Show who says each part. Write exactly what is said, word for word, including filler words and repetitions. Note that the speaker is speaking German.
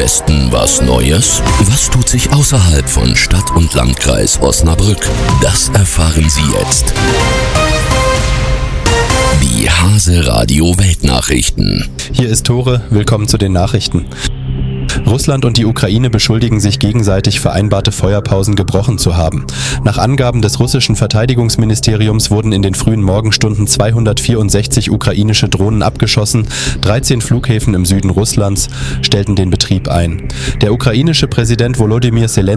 Speaker 1: Westen was Neues? Was tut sich außerhalb von Stadt und Landkreis Osnabrück? Das erfahren Sie jetzt. Die Hase Radio Weltnachrichten.
Speaker 2: Hier ist Tore, willkommen zu den Nachrichten. Russland und die Ukraine beschuldigen sich gegenseitig, vereinbarte Feuerpausen gebrochen zu haben. Nach Angaben des russischen Verteidigungsministeriums wurden in den frühen Morgenstunden zweihundertvierundsechzig ukrainische Drohnen abgeschossen. dreizehn Flughäfen im Süden Russlands stellten den Betrieb ein. Der ukrainische Präsident Volodymyr Zelenskyj